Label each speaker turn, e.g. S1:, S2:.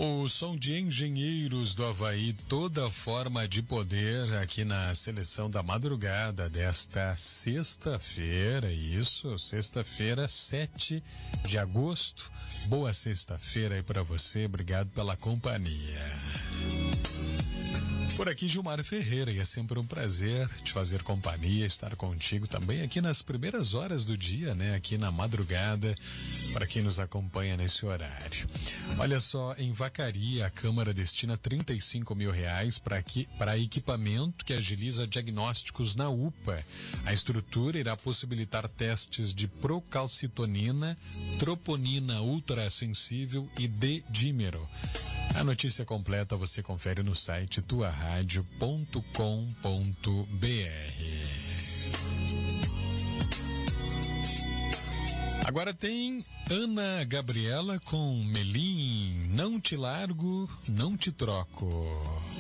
S1: O som de Engenheiros do Havaí, toda forma de poder aqui na seleção da madrugada desta sexta-feira, isso, sexta-feira, 7 de agosto. Boa sexta-feira aí pra você, obrigado pela companhia. Por aqui, Gilmar Ferreira, e é sempre um prazer te fazer companhia, estar contigo também aqui nas primeiras horas do dia, né? Aqui na madrugada, para quem nos acompanha nesse horário. Olha só, em Vacaria, a Câmara destina R$35 mil para equipamento que agiliza diagnósticos na UPA. A estrutura irá possibilitar testes de procalcitonina, troponina ultrassensível e D-dímero. A notícia completa você confere no site tuaradio.com.br. Agora tem Ana Gabriela com Melim, Não Te Largo, Não Te Troco.